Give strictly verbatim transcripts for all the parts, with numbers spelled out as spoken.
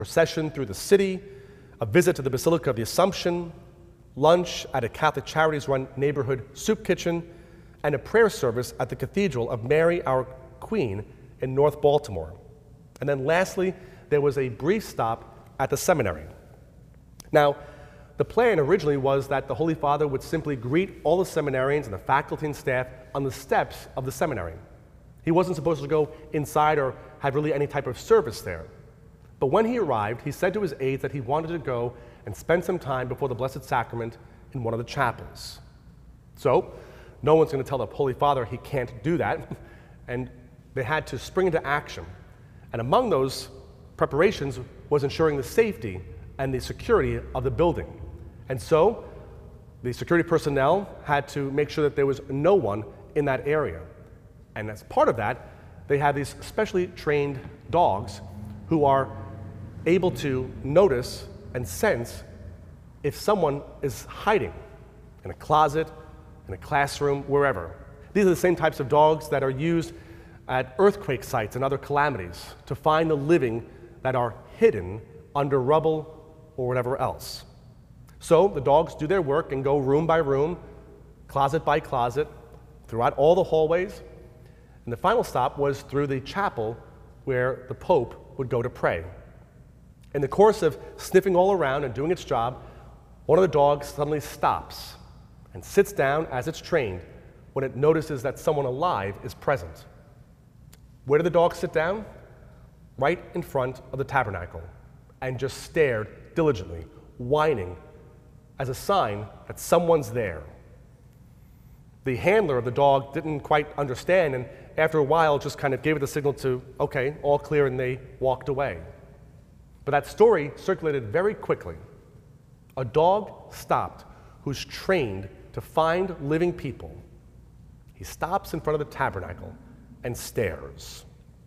procession through the city, a visit to the Basilica of the Assumption, lunch at a Catholic Charities-run neighborhood soup kitchen, and a prayer service at the Cathedral of Mary Our Queen in North Baltimore. And then lastly, there was a brief stop at the seminary. Now, the plan originally was that the Holy Father would simply greet all the seminarians and the faculty and staff on the steps of the seminary. He wasn't supposed to go inside or have really any type of service there. But when he arrived, he said to his aides that he wanted to go and spend some time before the Blessed Sacrament in one of the chapels. So, no one's going to tell the Holy Father he can't do that, and they had to spring into action. And among those preparations was ensuring the safety and the security of the building. And so, the security personnel had to make sure that there was no one in that area. And as part of that, they have these specially trained dogs who are able to notice and sense if someone is hiding in a closet, in a classroom, wherever. These are the same types of dogs that are used at earthquake sites and other calamities to find the living that are hidden under rubble or whatever else. So the dogs do their work and go room by room, closet by closet, throughout all the hallways. And the final stop was through the chapel where the Pope would go to pray. In the course of sniffing all around and doing its job, one of the dogs suddenly stops and sits down as it's trained when it notices that someone alive is present. Where did the dog sit down? Right in front of the tabernacle, and just stared diligently, whining, as a sign that someone's there. The handler of the dog didn't quite understand, and after a while just kind of gave it the signal to, okay, all clear, and they walked away. But that story circulated very quickly. A dog stopped who's trained to find living people. He stops in front of the tabernacle and stares.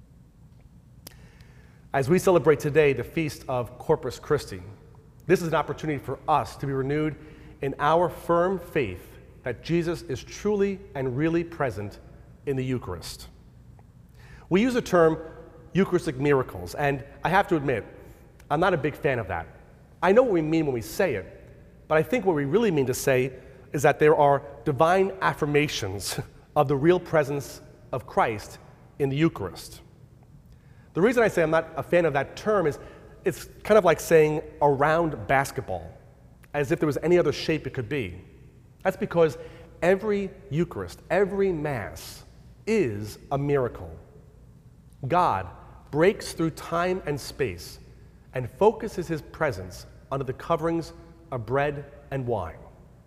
As we celebrate today the feast of Corpus Christi, this is an opportunity for us to be renewed in our firm faith that Jesus is truly and really present in the Eucharist. We use the term Eucharistic miracles, and I have to admit, I'm not a big fan of that. I know what we mean when we say it, but I think what we really mean to say is that there are divine affirmations of the real presence of Christ in the Eucharist. The reason I say I'm not a fan of that term is it's kind of like saying a round basketball, as if there was any other shape it could be. That's because every Eucharist, every Mass, is a miracle. God breaks through time and space and focuses his presence under the coverings of bread and wine.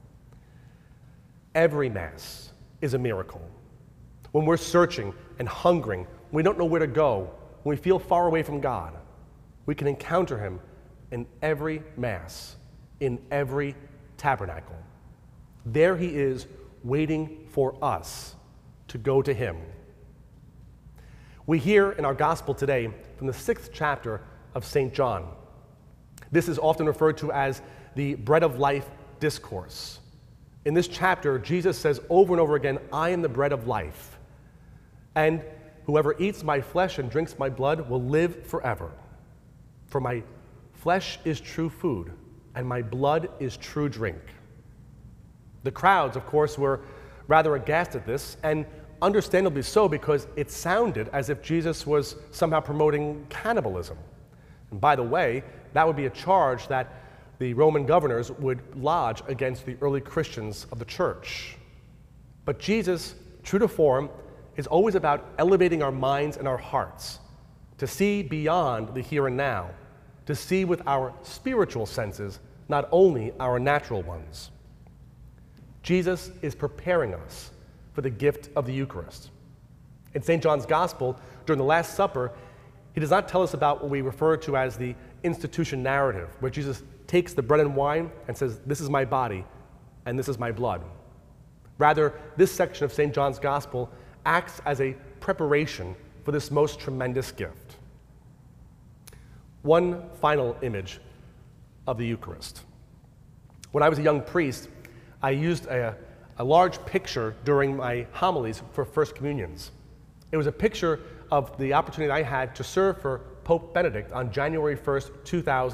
Every Mass is a miracle. When we're searching and hungering, we don't know where to go, when we feel far away from God, we can encounter him in every Mass, in every tabernacle. There he is, waiting for us to go to him. We hear in our gospel today from the sixth chapter of Saint John. This is often referred to as the bread of life discourse. In this chapter, Jesus says over and over again, I am the bread of life, and whoever eats my flesh and drinks my blood will live forever. For my flesh is true food, and my blood is true drink. The crowds, of course, were rather aghast at this, and understandably so, because it sounded as if Jesus was somehow promoting cannibalism. And by the way, that would be a charge that the Roman governors would lodge against the early Christians of the church. But Jesus, true to form, is always about elevating our minds and our hearts to see beyond the here and now, to see with our spiritual senses, not only our natural ones. Jesus is preparing us for the gift of the Eucharist. In Saint John's Gospel, during the Last Supper, he does not tell us about what we refer to as the institution narrative, where Jesus takes the bread and wine and says, this is my body and this is my blood. Rather, this section of Saint John's Gospel acts as a preparation for this most tremendous gift. One final image of the Eucharist. When I was a young priest, I used a, a large picture during my homilies for First Communions. It was a picture of the opportunity I had to serve for Pope Benedict on January first, two thousand.